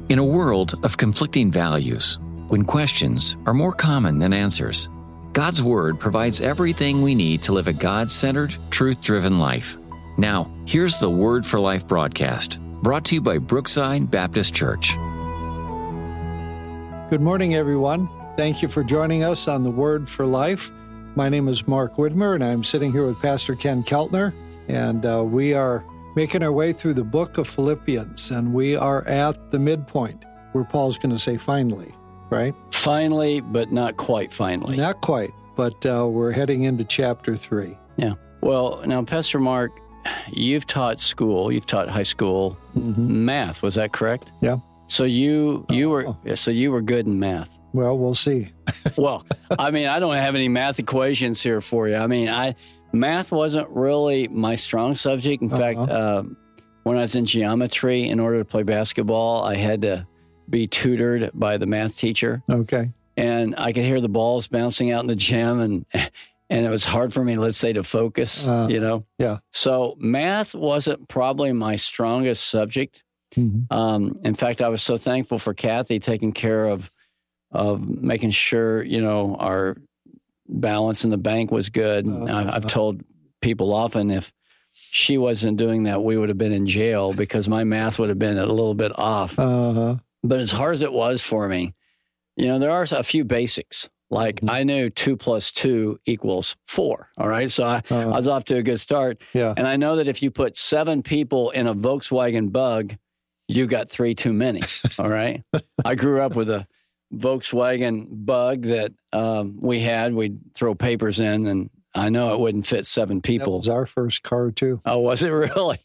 In a world of conflicting values, when questions are more common than answers, God's Word provides everything we need to live a God-centered, truth-driven life. Now, here's the Word for Life broadcast, brought to you by Brookside Baptist Church. Good morning, everyone. Thank you for joining us on the Word for Life. My name is Mark Widmer, and I'm sitting here with Pastor Ken Keltner, and we are making our way through the book of Philippians, and we are at the midpoint where Paul's going to say finally, right? Finally, but not quite finally. Not quite, but we're heading into chapter 3. Yeah. Well, now, Pastor Mark, you've taught high school math. Was that correct? Yeah. So you were good in math. Well, we'll see. Well, I mean, I don't have any math equations here for you. I mean, math wasn't really my strong subject. In fact, when I was in geometry, in order to play basketball, I had to be tutored by the math teacher. Okay. And I could hear the balls bouncing out in the gym, and it was hard for me, let's say, to focus, Yeah. So math wasn't probably my strongest subject. Mm-hmm. In fact, I was so thankful for Kathy taking care of making sure, our balance in the bank was good. I've told people often if she wasn't doing that, we would have been in jail because my math would have been a little bit off. But as hard as it was for me, there are a few basics. Like I knew 2 + 2 = 4. All right. So I was off to a good start. Yeah. And I know that if you put 7 people in a Volkswagen Bug, you got 3 too many. All right. I grew up with a Volkswagen Bug that we'd throw papers in, and I know it wouldn't fit 7 people. That was our first car, too. Oh, was it really?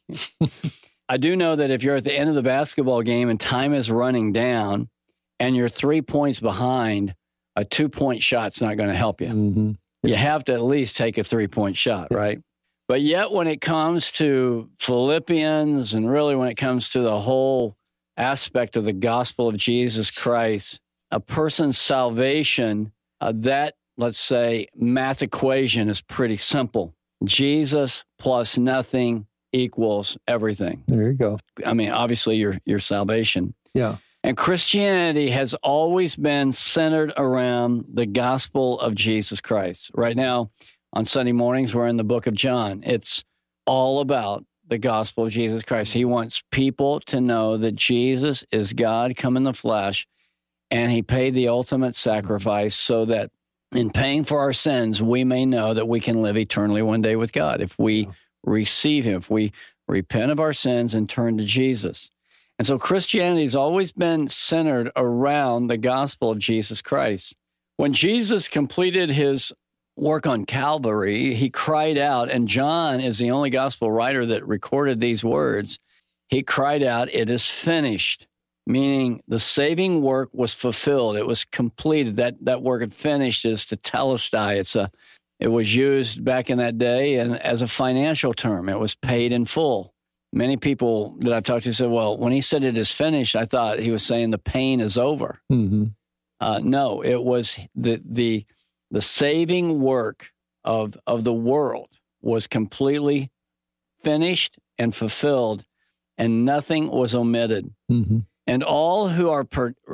I do know that if you're at the end of the basketball game and time is running down and you're 3 points behind, a 2-point shot's not going to help you. Mm-hmm. You have to at least take a 3-point shot, right? But yet when it comes to Philippians and really when it comes to the whole aspect of the gospel of Jesus Christ, a person's salvation, that, let's say, math equation is pretty simple. Jesus plus nothing equals everything. There you go. I mean, obviously your salvation. Yeah. And Christianity has always been centered around the gospel of Jesus Christ. Right now, on Sunday mornings, we're in the book of John. It's all about the gospel of Jesus Christ. He wants people to know that Jesus is God come in the flesh, and he paid the ultimate sacrifice so that in paying for our sins, we may know that we can live eternally one day with God if we receive him, if we repent of our sins and turn to Jesus. And so Christianity has always been centered around the gospel of Jesus Christ. When Jesus completed his work on Calvary, he cried out, and John is the only gospel writer that recorded these words. He cried out, "It is finished," meaning the saving work was fulfilled. It was completed. That work had finished is tetelestai. It was used back in that day and as a financial term. It was paid in full. Many people that I've talked to said, well, when he said it is finished, I thought he was saying the pain is over. Mm-hmm. No, it was the saving work of the world was completely finished and fulfilled, and nothing was omitted. Mm-hmm. And all who are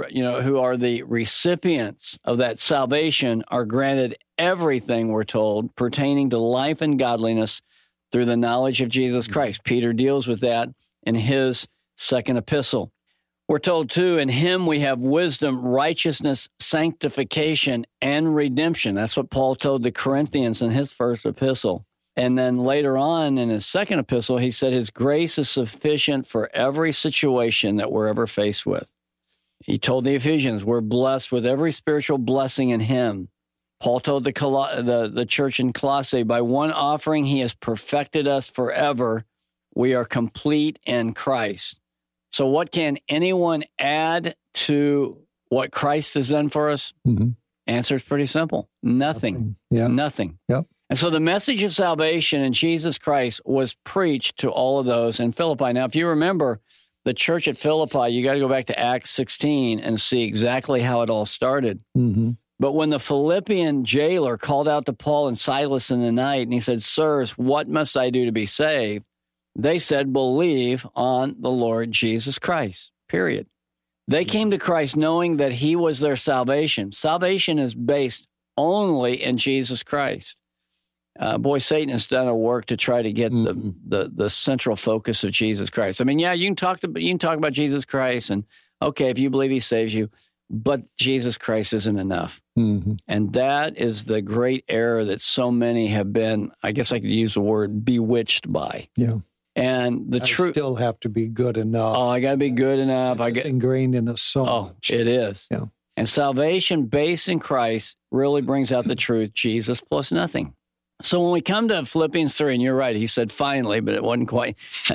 the recipients of that salvation are granted everything, we're told, pertaining to life and godliness through the knowledge of Jesus Christ. Peter deals with that in his second epistle. We're told, too, in him we have wisdom, righteousness, sanctification, and redemption. That's what Paul told the Corinthians in his first epistle. And then later on in his second epistle, he said his grace is sufficient for every situation that we're ever faced with. He told the Ephesians, we're blessed with every spiritual blessing in him. Paul told the church in Colossae, by one offering he has perfected us forever. We are complete in Christ. So what can anyone add to what Christ has done for us? Mm-hmm. Answer is pretty simple. Nothing. Yeah. Nothing. Yep. And so the message of salvation in Jesus Christ was preached to all of those in Philippi. Now, if you remember the church at Philippi, you got to go back to Acts 16 and see exactly how it all started. Mm-hmm. But when the Philippian jailer called out to Paul and Silas in the night, and he said, "Sirs, what must I do to be saved?" They said, "Believe on the Lord Jesus Christ," period. They came to Christ knowing that he was their salvation. Salvation is based only in Jesus Christ. Satan has done a work to try to get the central focus of Jesus Christ. I mean, yeah, you can talk about Jesus Christ, and okay, if you believe he saves you, but Jesus Christ isn't enough. Mm-hmm. And that is the great error that so many have been, I guess I could use the word, bewitched by. Yeah. And the truth still have to be good enough. Oh, I got to be good enough. It's ingrained in us so much. It is. Yeah. And salvation based in Christ really brings out the truth, Jesus plus nothing. So when we come to Philippians 3, and you're right, he said finally, but it wasn't quite.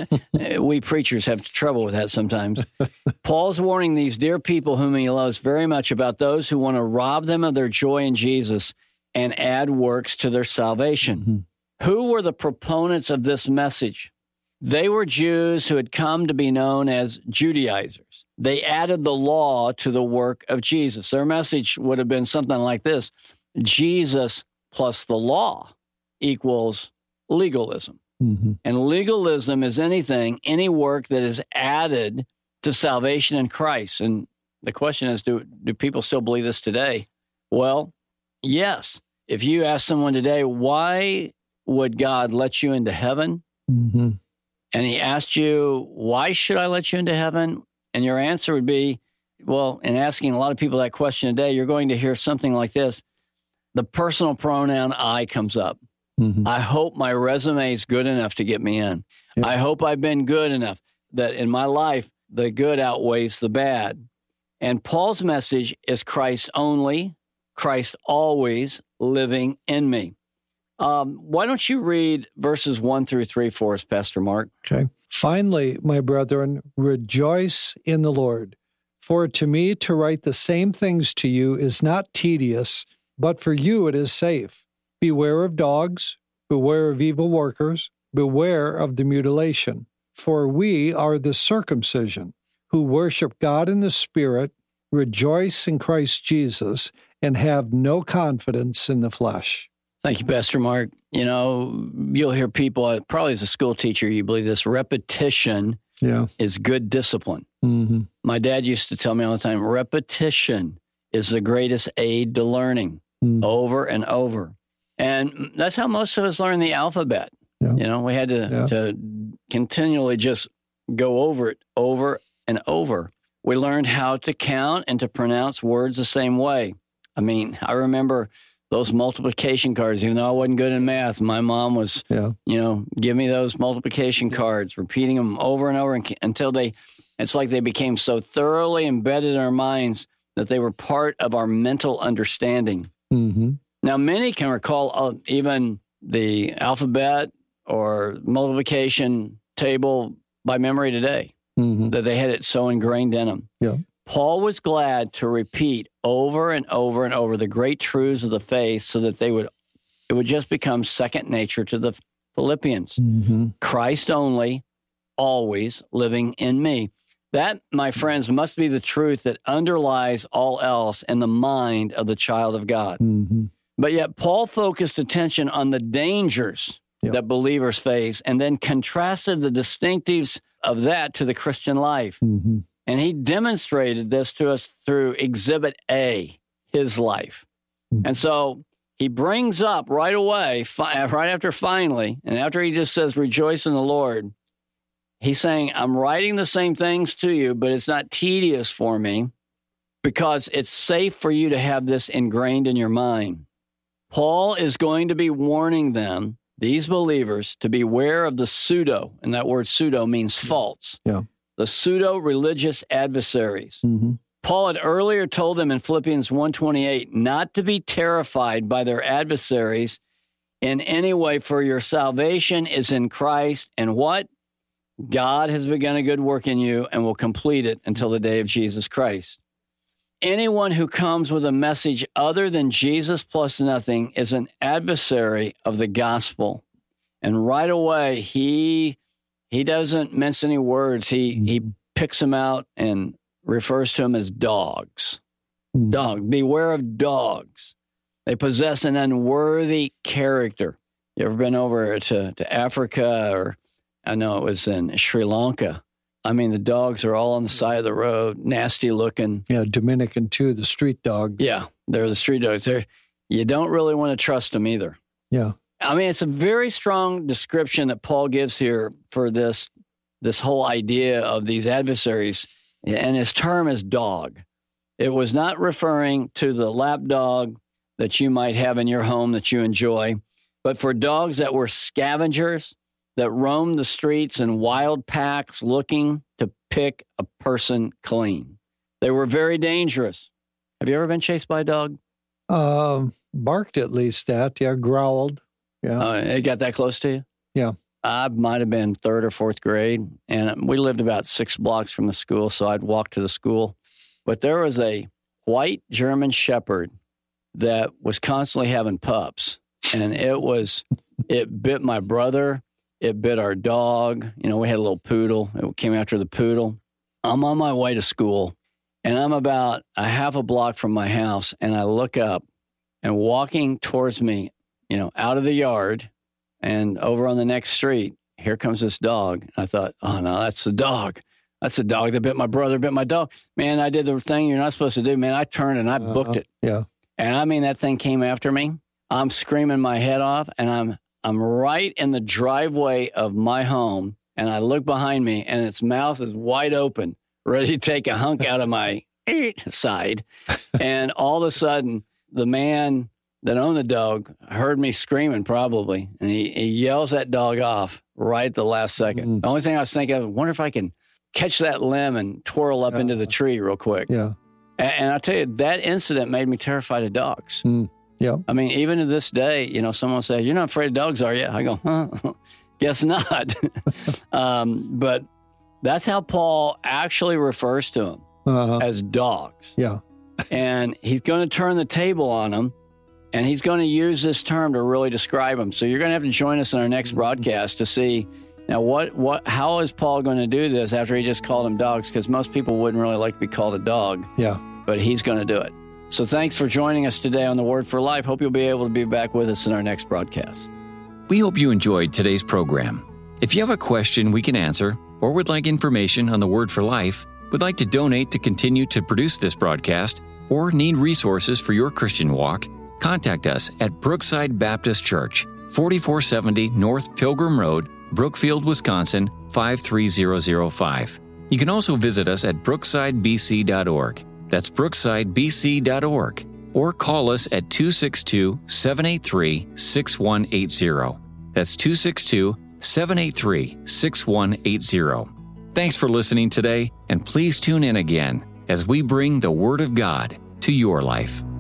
We preachers have trouble with that sometimes. Paul's warning these dear people whom he loves very much about those who want to rob them of their joy in Jesus and add works to their salvation. Mm-hmm. Who were the proponents of this message? They were Jews who had come to be known as Judaizers. They added the law to the work of Jesus. Their message would have been something like this: Jesus plus the law equals legalism. Mm-hmm. And legalism is any work that is added to salvation in Christ. And the question is, do people still believe this today? Well, yes. If you ask someone today, why would God let you into heaven? Mm-hmm. And he asked you, why should I let you into heaven? And your answer would be, well, in asking a lot of people that question today, you're going to hear something like this. The personal pronoun I comes up. Mm-hmm. I hope my resume is good enough to get me in. Yeah. I hope I've been good enough that in my life, the good outweighs the bad. And Paul's message is Christ only, Christ always living in me. Why don't you read verses 1 through 3 for us, Pastor Mark? Okay. Finally, my brethren, rejoice in the Lord. For to me to write the same things to you is not tedious, but for you it is safe. Beware of dogs, beware of evil workers, beware of the mutilation. For we are the circumcision, who worship God in the Spirit, rejoice in Christ Jesus, and have no confidence in the flesh. Thank you, Pastor Mark. You know, you'll hear people, probably as a school teacher, you believe this, repetition is good discipline. Mm-hmm. My dad used to tell me all the time, repetition is the greatest aid to learning, over and over. And that's how most of us learn the alphabet. Yeah. You know, we had to continually just go over it over and over. We learned how to count and to pronounce words the same way. I mean, I remember those multiplication cards, even though I wasn't good in math. My mom was, give me those multiplication cards, repeating them over and over until it's like they became so thoroughly embedded in our minds that they were part of our mental understanding. Mm-hmm. Now, many can recall even the alphabet or multiplication table by memory today, that they had it so ingrained in them. Yeah. Paul was glad to repeat over and over and over the great truths of the faith so that it would just become second nature to the Philippians. Mm-hmm. Christ only, always living in me. That, my friends, must be the truth that underlies all else in the mind of the child of God. Mm-hmm. But yet Paul focused attention on the dangers that believers face and then contrasted the distinctives of that to the Christian life. Mm-hmm. And he demonstrated this to us through Exhibit A, his life. Mm-hmm. And so he brings up right away, right after finally, and after he just says, rejoice in the Lord, he's saying, I'm writing the same things to you, but it's not tedious for me because it's safe for you to have this ingrained in your mind. Paul is going to be warning them, these believers, to beware of the pseudo, and that word pseudo means false. Yeah. The pseudo-religious adversaries. Mm-hmm. Paul had earlier told them in Philippians 1:28 not to be terrified by their adversaries in any way, for your salvation is in Christ, and what? God has begun a good work in you and will complete it until the day of Jesus Christ. Anyone who comes with a message other than Jesus plus nothing is an adversary of the gospel. And right away, he doesn't mince any words. He picks them out and refers to them as dogs. Dog, beware of dogs. They possess an unworthy character. You ever been over to Africa, or I know it was in Sri Lanka, I mean, the dogs are all on the side of the road, nasty looking. Yeah, Dominican too, the street dogs. Yeah, they're the street dogs. You don't really want to trust them either. Yeah. I mean, it's a very strong description that Paul gives here for this whole idea of these adversaries, and his term is dog. It was not referring to the lap dog that you might have in your home that you enjoy, but for dogs that were scavengers that roamed the streets in wild packs looking to pick a person clean. They were very dangerous. Have you ever been chased by a dog? Barked at least at, growled. Yeah. It got that close to you? Yeah. I might have been third or fourth grade, and we lived about 6 blocks from the school, so I'd walk to the school. But there was a white German Shepherd that was constantly having pups, and it bit my brother. It bit our dog. You know, we had a little poodle. It came after the poodle. I'm on my way to school, and I'm about a half a block from my house, and I look up, and walking towards me, you know, out of the yard and over on the next street, here comes this dog. I thought, oh, no, that's the dog. That's the dog that bit my brother, bit my dog. Man, I did the thing you're not supposed to do. Man, I turned and I booked it. Yeah. And I mean, that thing came after me. I'm screaming my head off, and I'm right in the driveway of my home, and I look behind me, and its mouth is wide open, ready to take a hunk out of my side. And all of a sudden, the man that owned the dog heard me screaming probably, and he yells that dog off right at the last second. The only thing I was thinking of, I wonder if I can catch that limb and twirl up into the tree real quick. Yeah. And I'll tell you, that incident made me terrified of dogs. Yeah. I mean, even to this day, you know, someone will say, "You're not afraid of dogs, are you?" I go, guess not. But that's how Paul actually refers to them, as dogs. Yeah. And he's going to turn the table on them, and he's going to use this term to really describe them. So you're going to have to join us in our next broadcast to see, now, how is Paul going to do this after he just called them dogs? Because most people wouldn't really like to be called a dog. Yeah. But he's going to do it. So thanks for joining us today on The Word for Life. Hope you'll be able to be back with us in our next broadcast. We hope you enjoyed today's program. If you have a question we can answer, or would like information on The Word for Life, would like to donate to continue to produce this broadcast, or need resources for your Christian walk, contact us at Brookside Baptist Church, 4470 North Pilgrim Road, Brookfield, Wisconsin, 53005. You can also visit us at brooksidebc.org. That's brooksidebc.org. Or call us at 262-783-6180. That's 262-783-6180. Thanks for listening today, and please tune in again as we bring the Word of God to your life.